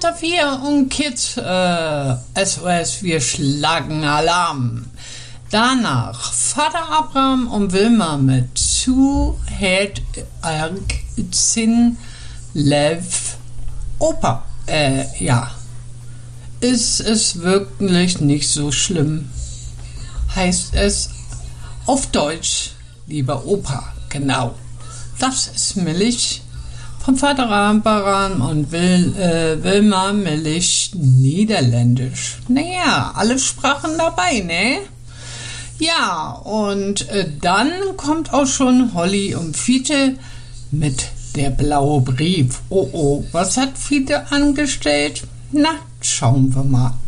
Sophia und Kids, SOS, wir schlagen Alarm. Danach Vater Abraham und Wilma mit Zu het erg Zin Lev Opa. Ja. Ist es wirklich nicht so schlimm? Heißt es auf Deutsch, lieber Opa, genau. Das ist Milch von Vater Abraham und Wilma Milch Niederländisch. Naja, alle Sprachen dabei, ne? Ja, und dann kommt auch schon Holly und Fiete mit der blaue Brief. Oh, was hat Fiete angestellt? Na, schauen wir mal.